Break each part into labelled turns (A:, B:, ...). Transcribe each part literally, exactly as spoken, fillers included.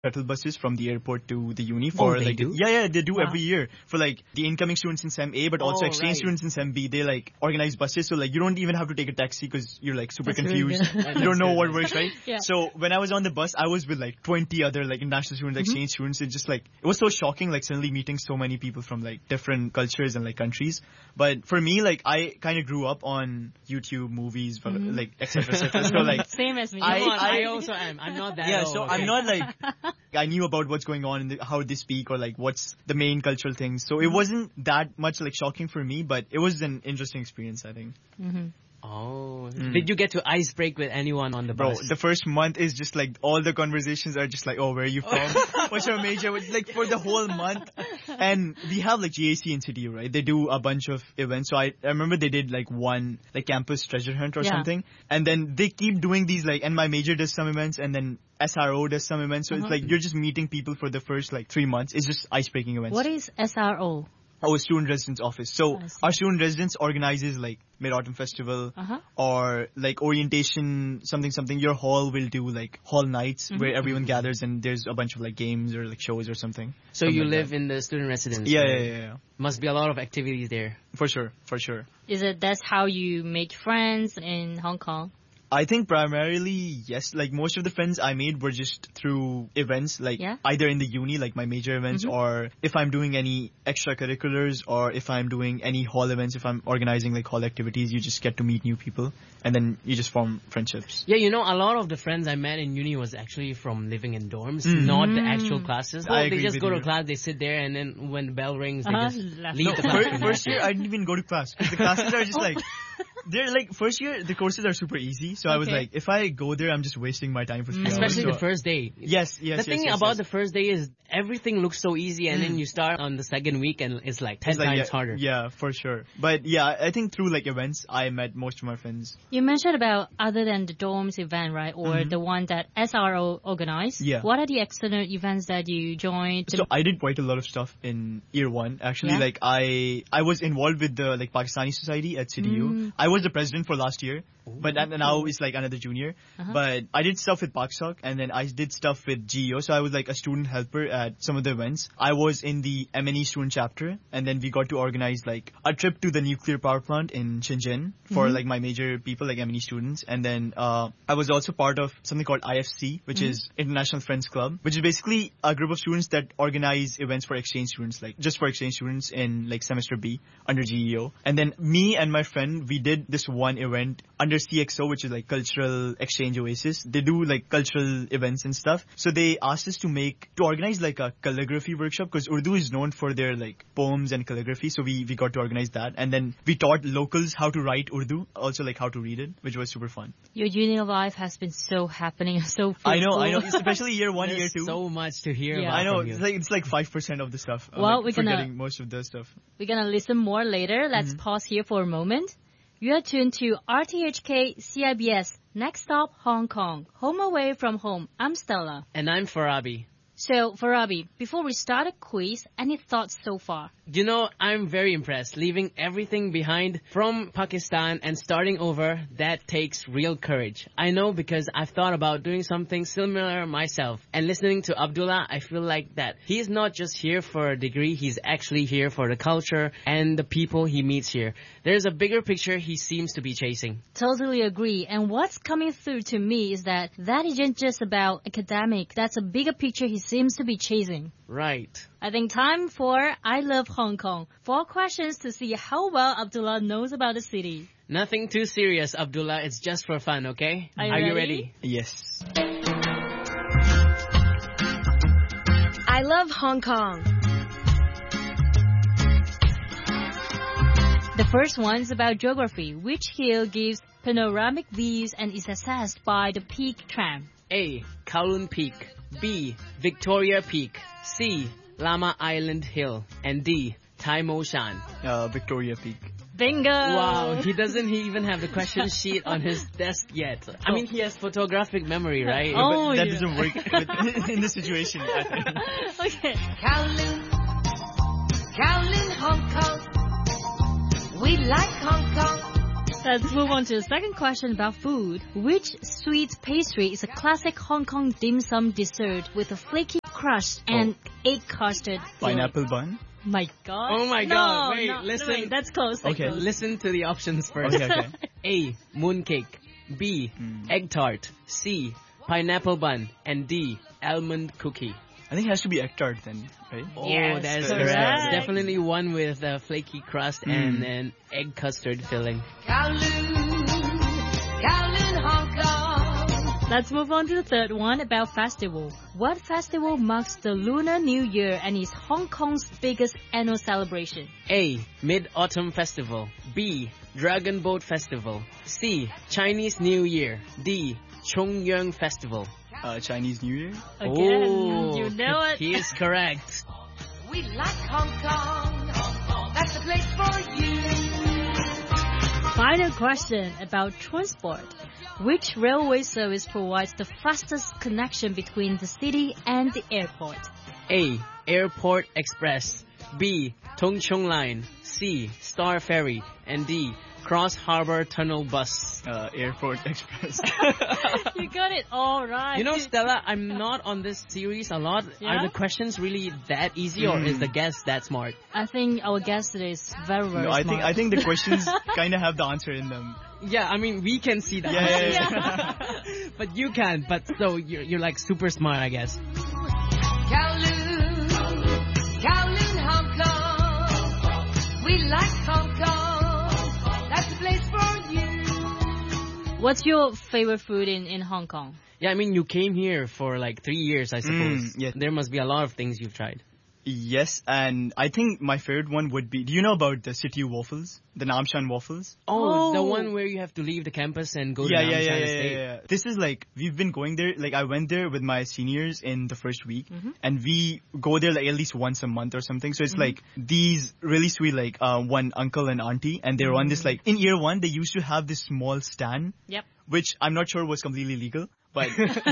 A: shuttle buses from the airport to the uni for
B: Oh, they
A: like
B: do?
A: yeah yeah they do
B: Wow.
A: every year for like the incoming students in Sem A, but also
B: Oh,
A: exchange
B: right.
A: students in Sem B. They like organize buses, so like you don't even have to take a taxi because you're like super
C: That's really
A: confused.
C: good.
A: You don't know
B: That's
A: what
B: good.
A: works, right?
C: Yeah.
A: So when I was on the bus, I was with like twenty other like international students, exchange students. It just like it was so shocking, like suddenly meeting so many people from like different cultures and like countries. But for me, like I kind of grew up on YouTube, movies, but, like et cetera, et cetera. So like
C: Same as me.
A: I-
B: Come on, I,
A: I-
B: also am. I'm not that.
A: yeah,
B: old,
A: so
B: okay?
A: I'm not like I knew about what's going on and the, how they speak or like what's the main cultural things. So it wasn't that much like shocking for me, but it was an interesting experience, I think.
B: Oh,
A: Mm.
B: did you get to ice break with anyone on the
A: Bro,
B: bus?
A: the first month is just like all the conversations are just like, oh, where are you from? What's your major? Like for the whole month. And we have like G A C in C T U, right? They do a bunch of events. So I, I remember they did like one like campus treasure hunt or
C: Yeah.
A: something. And then they keep doing these like, and my major does some events and then S R O does some events. So
C: Uh-huh.
A: it's like you're just meeting people for the first like three months. It's just ice breaking events.
C: What is S R O?
A: Our student residence office. So
C: I see.
A: our student residence organizes like Mid-Autumn Festival
C: Uh-huh.
A: or like orientation, something, something. Your hall will do like hall nights where everyone gathers and there's a bunch of like games or like shows or something.
B: so
A: Something
B: you
A: like
B: live
A: that.
B: in the student residence?
A: Yeah,
B: right?
A: yeah, yeah, yeah.
B: Must be a lot of activities there.
A: For sure, for sure.
C: Is it that's how you make friends in Hong Kong?
A: I think primarily, yes. Like most of the friends I made were just through events, like
C: Yeah.
A: either in the uni, like my major events, or if I'm doing any extracurriculars, or if I'm doing any hall events, if I'm organizing like hall activities, you just get to meet new people and then you just form friendships.
B: Yeah, you know, a lot of the friends I met in uni was actually from living in dorms,
A: Mm.
B: not the actual classes.
A: I
B: Well,
A: agree
B: they just
A: with
B: go to
A: you.
B: class, they sit there, and then when the bell rings, they
C: Uh-huh.
B: just
C: Left.
B: leave
C: No,
B: the
A: Fir-
B: classroom.
A: first year, I didn't even go to class. 'Cause the classes are just like, they're like, first year, the courses are super easy. So I was
C: Okay.
A: like, if I go there, I'm just wasting my time for three hours.
B: Especially
A: So-
B: the first day.
A: Yes, yes,
B: The thing
A: yes, yes,
B: about
A: yes.
B: the first day is everything looks so easy, and then you start on the second week, and it's like ten
A: It's like,
B: times
A: yeah,
B: harder.
A: Yeah, for sure. But yeah, I think through like events, I met most of my friends.
C: You mentioned about other than the dorms event, right? Or the one that S R O organized.
A: Yeah.
C: What are the external events that you joined?
A: So I did quite a lot of stuff in year one. Actually,
C: Yeah?
A: like I I was involved with the like Pakistani Society at C D U.
C: Mm.
A: I was the president for last year, but that, now it's like another junior.
C: Uh-huh.
A: But I did stuff with PakSoc, and then I did stuff with G E O. So I was like a student helper at some of the events. I was in the M N E student chapter, and then we got to organize like a trip to the nuclear power plant in Shenzhen for
C: Mm-hmm.
A: like my major people, like M N E students. And then uh, I was also part of something called I F C, which
C: Mm-hmm.
A: is International Friends Club, which is basically a group of students that organize events for exchange students, like just for exchange students in like semester B under G E O. And then me and my friend, we did this one event under C X O, which is like Cultural Exchange Oasis. They do like cultural events and stuff. So they asked us to make, to organize like a calligraphy workshop, because Urdu is known for their like poems and calligraphy. So we, we got to organize that. And then we taught locals how to write Urdu, also like how to read it, which was super fun.
C: Your junior life has been so happening, so fruitful.
A: I know, I know, especially year one, year
B: There's
A: two.
B: so much to hear
C: Yeah.
B: about
A: I know,
B: from you.
A: it's like it's like five percent of the stuff. I'm,
C: Well,
A: like,
C: we're gonna-
A: forgetting most of the stuff.
C: We're gonna listen more later. Let's pause here for a moment. You are tuned to R T H K C I B S. Next stop, Hong Kong. Home away from home. I'm Stella.
B: And I'm Farabi.
C: So, Farabi, before we start a quiz, any thoughts so far?
B: You know, I'm very impressed. Leaving everything behind from Pakistan and starting over, that takes real courage. I know because I've thought about doing something similar myself. And listening to Abdullah, I feel like that he's not just here for a degree, he's actually here for the culture and the people he meets here. There's a bigger picture he seems to be chasing.
C: Totally agree. And what's coming through to me is that that isn't just about academic. That's a bigger picture he seems to be chasing.
B: Right.
C: I think time for I Love Hong Kong. Four questions to see how well Abdullah knows about the city.
B: Nothing too serious, Abdullah. It's just for fun, okay?
C: Are you
B: you
C: ready?
B: ready?
A: Yes.
D: I love Hong Kong.
C: The first one's about geography. Which hill gives panoramic views and is accessed by the Peak tram?
B: A. Kowloon Peak. B. Victoria Peak. C. Lama Island Hill. And D. Tai Mo Shan.
A: Uh, Victoria Peak.
C: Bingo!
B: Wow, he doesn't even have the question sheet on his desk yet. I mean, he has photographic memory, right?
C: Oh,
A: But that
C: yeah.
A: doesn't work with, in this situation, I think.
C: Okay.
D: Kowloon, Kowloon, Hong Kong. We like Hong Kong.
C: Let's move on to the second question about food. Which sweet pastry is a classic Hong Kong dim sum dessert with a flaky crust and egg custard filling?
A: Pineapple bun?
C: My God.
B: Oh my
C: No,
B: God. Wait,
C: no,
B: listen.
C: Wait, that's close. That's
A: Okay.
C: close.
B: Listen to the options first.
A: Okay, okay.
B: A. Mooncake. B. Egg tart. C. Pineapple bun. And D. Almond cookie.
A: I think it has to be egg tart then, right?
B: Oh,
C: Yes,
B: that is
A: correct.
B: correct. Definitely one with a flaky crust and an egg custard filling.
D: Kowloon, Kowloon, Hong Kong.
C: Let's move on to the third one about festival. What festival marks the Lunar New Year and is Hong Kong's biggest annual celebration?
B: A. Mid-Autumn Festival. B. Dragon Boat Festival. C. Chinese New Year. D. Chongyang Festival.
A: Uh, Chinese New Year?
C: Again,
B: Oh,
C: you know it.
B: He is correct.
D: We like Hong Kong. That's the place for you.
C: Final question about transport. Which railway service provides the fastest connection between the city and the airport?
B: A. Airport Express. B. Tung Chung Line. C. Star Ferry. And D. Cross Harbor Tunnel Bus.
A: Uh, Airport Express.
C: You got it all right.
B: You know, Stella, I'm not on this series a lot.
C: Yeah?
B: Are the questions really that easy or is the guest that smart?
C: I think our guest today is very, very
A: No, I
C: smart.
A: think I think the questions kind of have the answer in them.
B: Yeah, I mean, we can see that.
A: Yeah, yeah, yeah.
B: But you can't. But so you're, you're like super smart, I guess.
D: Kowloon, Kowloon, Hong Kong. We like Hong Kong. That's the place for you.
C: What's your favorite food in, in Hong Kong?
B: Yeah, I mean, you came here for like three years, I suppose.
A: Mm, yeah.
B: There must be a lot of things you've tried.
A: Yes, and I think my favorite one would be, do you know about the City waffles? The Nam Shan waffles?
B: Oh, the
C: Oh.
B: one where you have to leave the campus and go
A: Yeah,
B: to
A: yeah,
B: Nam
A: yeah,
B: Shan
A: yeah,
B: Estate.
A: yeah, yeah. This is like, we've been going there, like I went there with my seniors in the first week, and we go there like at least once a month or something. So it's like these really sweet, like uh, one uncle and auntie, and they run this like, in year one, they used to have this small stand,
C: Yep.
A: which I'm not sure was completely legal. But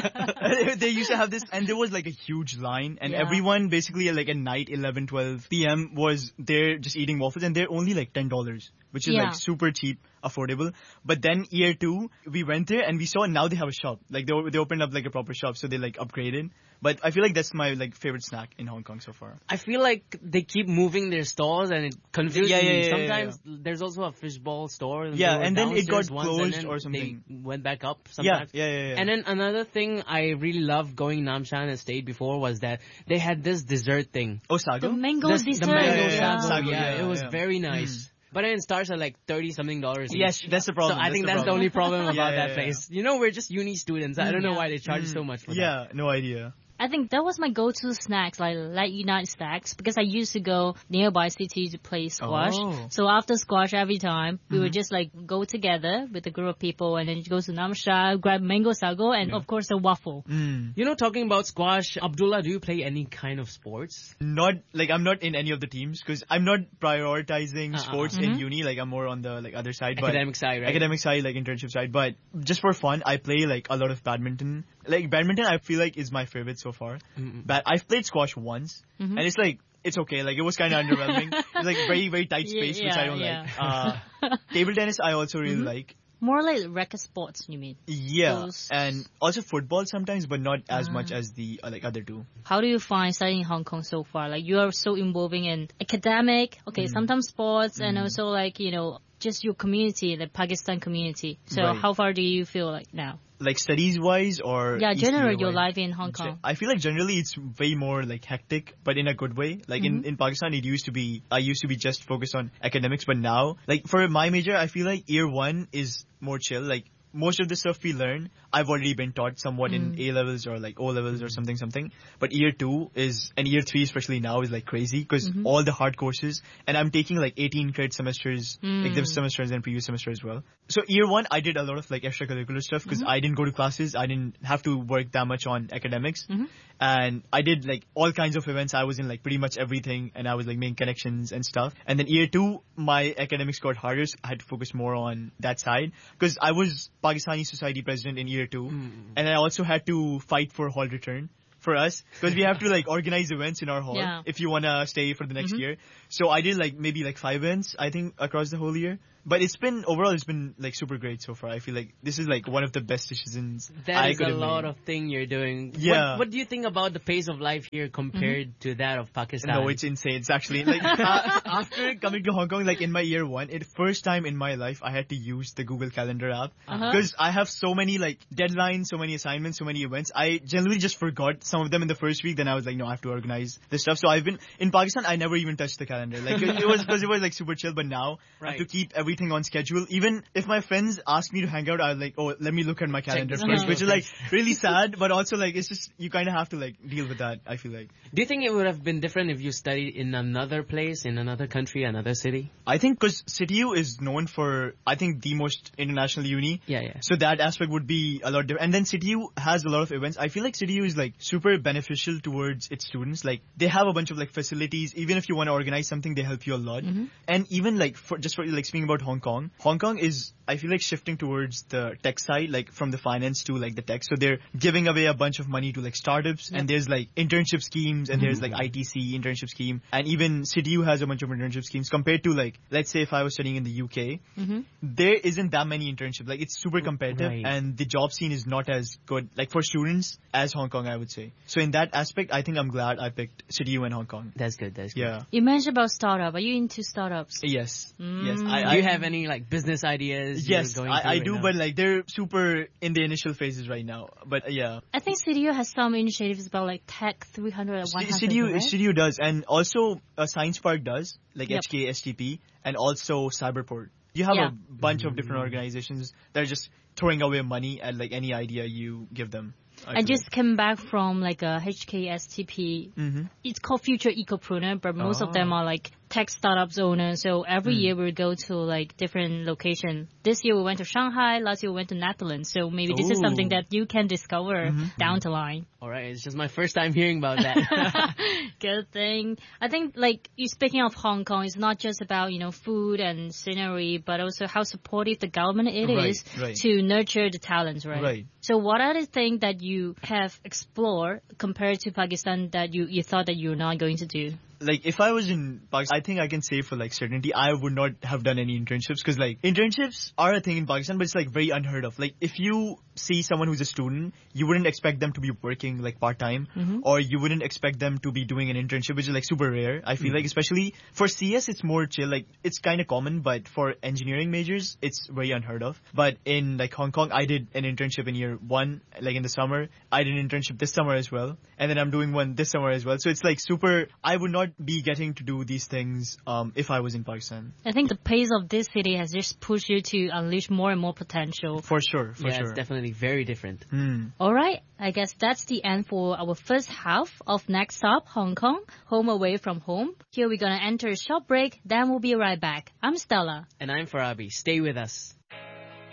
A: they used to have this, and there was like a huge line, and
C: Yeah.
A: everyone basically like at night, eleven, twelve p.m. was there just eating waffles, and they're only like ten dollars, which is
C: Yeah.
A: like super cheap, affordable. But then year two, we went there and we saw now they have a shop. Like they, o- they opened up like a proper shop, so they like upgraded. But I feel like that's my like favorite snack in Hong Kong so far.
B: I feel like they keep moving their stalls and it confuses
A: Yeah, yeah,
B: me.
A: yeah, yeah,
B: Sometimes there's also a fishball store.
A: Yeah,
B: they were
A: and then it got
B: downstairs once, and
A: closed
B: then
A: or something.
B: They went back up
A: Yeah,
B: sometimes.
A: yeah, yeah, yeah.
B: And then another thing I really loved going Nam Shan Estate before was that they had this dessert thing.
A: oh,
C: The
A: sago?
C: mango
B: This-
C: dessert.
B: The mango
A: Yeah, yeah, yeah.
B: sago.
A: Sago,
B: yeah,
A: yeah,
B: it was
A: yeah.
B: very nice. But then it starts at like thirty something dollars.
A: Yes,
B: each.
A: that's the problem.
B: So I think that's the
A: problem.
B: only problem about
A: Yeah, yeah,
B: that
A: yeah.
B: place. You know, we're just uni students. I don't know
C: Yeah.
B: why they charge so much for that.
A: Yeah, no idea.
C: I think that was my go-to snacks, like like United Stacks, because I used to go nearby city to play squash.
A: Oh.
C: So after squash, every time we would just like go together with a group of people, and then go to Nam Shan, grab mango sago, and of course a waffle.
A: Mm.
B: You know, talking about squash, Abdullah, do you play any kind of sports?
A: Not like I'm not in any of the teams because I'm not prioritizing
B: Uh-uh.
A: sports in uni. Like I'm more on the like other side, but
B: Academic side, right?
A: academic side, like internship side. But just for fun, I play like a lot of badminton. Like badminton, I feel like is my favorite so far.
B: Mm-mm.
A: But I've played squash once,
C: Mhm.
A: and it's like it's okay. Like it was kind of underwhelming. It's like very very tight
C: Yeah,
A: space, which I don't
C: yeah,
A: like.
C: yeah.
A: Uh, table tennis, I also really like.
C: More like racket sports, you mean?
A: Yeah,
C: Those-
A: and also football sometimes, but not as
C: Ah.
A: much as the uh, like other two.
C: How do you find studying in Hong Kong so far? Like you are so involving in academic, okay, sometimes sports, and also like, you know, just your community, the Pakistan community. So
A: Right.
C: how far do you feel like now?
A: Like studies wise or
C: Yeah,
A: East
C: generally
A: Asia
C: your
A: wise?
C: life in Hong
A: Ge-
C: Kong.
A: I feel like generally it's way more like hectic, but in a good way. Like in, in Pakistan, it used to be, I used to be just focused on academics, but now, like for my major, I feel like year one is more chill. Like most of the stuff we learn, I've already been taught somewhat in A levels or like O levels or something, something. But year two is, and year three especially now is like crazy because all the hard courses, and I'm taking like eighteen credit semesters, like this semester and previous semester as well. So year one, I did a lot of like extracurricular stuff because I didn't go to classes. I didn't have to work that much on academics. And I did like all kinds of events. I was in like pretty much everything, and I was like making connections and stuff. And then year two, my academics got harder. So I had to focus more on that side because I was Pakistani Society president in year two, and I also had to fight for hall return for us because we have to like organize events in our hall
C: Yeah.
A: if you want to stay for the next year. So I did like maybe like five events I think across the whole year. But it's been, overall, it's been like super great so far. I feel like this is like one of the best decisions
B: That
A: I
B: is
A: could
B: a
A: have
B: lot
A: made.
B: of thing you're doing.
A: Yeah.
B: What, what do you think about the pace of life here compared to that of Pakistan?
A: No, it's insane. It's actually like uh, after coming to Hong Kong, like in my year one, it first time in my life I had to use the Google Calendar app
C: Uh-huh.
A: because I have so many like deadlines, so many assignments, so many events. I generally just forgot some of them in the first week. Then I was like, no, I have to organize this stuff. So I've been in Pakistan. I never even touched the calendar. Like it, it was because it was like super chill. But now I have to
B: Right.
A: keep everything on schedule. Even if my friends ask me to hang out, I was like, oh, let me look at my calendar
B: the
A: first,
C: schedule
A: which is like really sad. But also like it's just you kind of have to like deal with that. I feel like.
B: Do you think it would have been different if you studied in another place, in another country, another city?
A: I think because CityU is known for, I think, the most international uni.
B: Yeah, yeah.
A: So that aspect would be a lot different. And then CityU has a lot of events. I feel like CityU is like super beneficial towards its students. Like they have a bunch of like facilities. Even if you want to organize something, they help you a lot. And even like for just for like speaking about Hong Kong, Hong Kong is, I feel like, shifting towards the tech side, like from the finance to like the tech. So they're giving away a bunch of money to like startups, and there's like internship schemes, and there's like I T C internship scheme, and even CityU has a bunch of internship schemes compared to like, let's say if I was studying in the U K, there isn't that many internships. Like it's super competitive,
B: Right.
A: and the job scene is not as good like for students as Hong Kong, I would say. So in that aspect, I think I'm glad I picked CityU and Hong Kong.
B: That's good, that's good.
A: Yeah.
C: You mentioned about startup. Are you into startups?
A: Yes.
C: Mm.
A: Yes. I,
B: Do
A: I
B: you have any like business ideas? you're
A: Yes,
B: going
A: I,
B: through
A: I
B: right
A: do,
B: now?
A: but like they're super in the initial phases right now. But uh, yeah,
C: I think CityU has some initiatives about like Tech three hundred and one hundred.
A: CityU
C: right?
A: CityU does, and also uh, Science Park does, like
C: Yep.
A: H K S T P, and also Cyberport. You have
C: Yeah.
A: a bunch of different organizations that are just throwing away money at like any idea you give them.
C: I just came back from like a H K S T P.
A: Mm-hmm.
C: It's called Future Ecopreneur, but most of
A: Oh.
C: them are like tech startups owners. So every
A: Mm.
C: year we go to like different location. This year we went to Shanghai. Last year we went to Netherlands. So maybe this is
A: Ooh.
C: something that you can discover
A: Mm-hmm.
C: down the line.
B: All right, it's just my first time hearing about that.
C: Good thing. I think like you speaking of Hong Kong, it's not just about, you know, food and scenery, but also how supportive the government it
A: Right,
C: is
A: right.
C: to nurture the talents, right?
A: Right.
C: So what are the things that you have explored compared to Pakistan that you, you thought that you're not going to do?
A: Like if I was in Pakistan, I think I can say for like certainty I would not have done any internships, because like internships are a thing in Pakistan, but it's like very unheard of. Like if you see someone who's a student, you wouldn't expect them to be working like part time, or you wouldn't expect them to be doing an internship, which is like super rare. I feel like especially for C S, it's more chill. Like it's kind of common, but for engineering majors, it's very unheard of. But in like Hong Kong, I did an internship in year one, like in the summer. I did an internship this summer as well, and then I'm doing one this summer as well. So it's like super. I would not be getting to do these things um, if I was in Pakistan.
C: I think the pace of this city has just pushed you to unleash more and more potential.
A: For sure, for
B: yeah,
A: sure.
B: it's definitely very different.
A: Hmm.
C: All right, I guess that's the end for our first half of Next Stop Hong Kong, Home Away from Home. Here we're gonna enter a short break, then we'll be right back. I'm Stella.
B: And I'm Farabi. Stay with us.